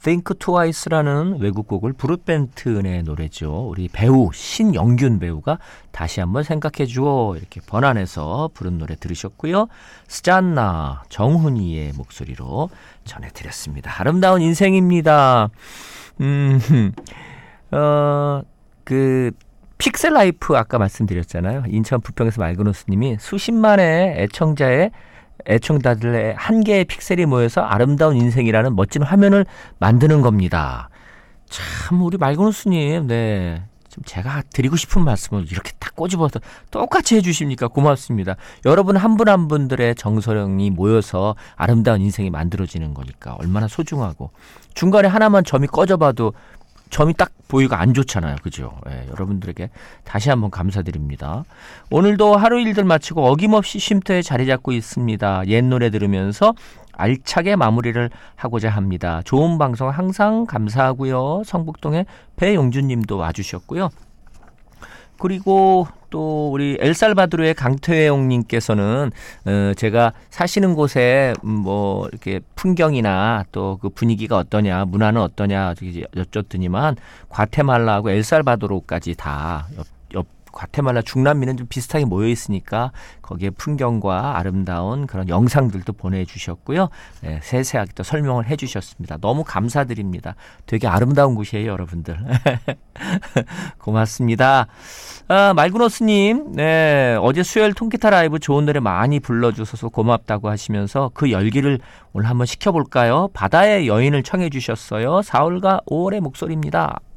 Think Twice라는 외국곡을 브루벤튼의 노래죠. 우리 배우 신영균 배우가 다시 한번 생각해주어 이렇게 번안해서 부른 노래 들으셨고요. 스잔나 정훈이의 목소리로 전해드렸습니다. 아름다운 인생입니다. 픽셀 라이프 아까 말씀드렸잖아요. 인천 부평에서 말그노스님이 수십만의 애청자들의 한 개의 픽셀이 모여서 아름다운 인생이라는 멋진 화면을 만드는 겁니다. 참 우리 말그노스님, 네, 좀 제가 드리고 싶은 말씀을 이렇게 딱 꼬집어서 똑같이 해주십니까? 고맙습니다. 여러분 한 분 한 분들의 정서령이 모여서 아름다운 인생이 만들어지는 거니까 얼마나 소중하고, 중간에 하나만 점이 꺼져봐도 점이 딱 보이가 안 좋잖아요. 그죠? 예, 여러분들에게 다시 한번 감사드립니다. 오늘도 하루 일들 마치고 어김없이 쉼터에 자리 잡고 있습니다. 옛 노래 들으면서 알차게 마무리를 하고자 합니다. 좋은 방송 항상 감사하고요. 성북동의 배용준님도 와주셨고요. 그리고 또 우리 엘살바도르의 강태용님께서는 제가 사시는 곳에 뭐 이렇게 풍경이나 또 그 분위기가 어떠냐, 문화는 어떠냐 여쭸더니만 과테말라하고 엘살바도르까지 다 옆 과테말라 중남미는 좀 비슷하게 모여 있으니까 거기에 풍경과 아름다운 그런 영상들도 보내주셨고요. 네, 세세하게 또 설명을 해주셨습니다. 너무 감사드립니다. 되게 아름다운 곳이에요, 여러분들. 고맙습니다. 말그노스님, 네, 어제 수요일 통기타 라이브 좋은 노래 많이 불러주셔서 고맙다고 하시면서 그 열기를 오늘 한번 시켜볼까요? 바다의 여인을 청해 주셨어요. 4월과 5월의 목소리입니다.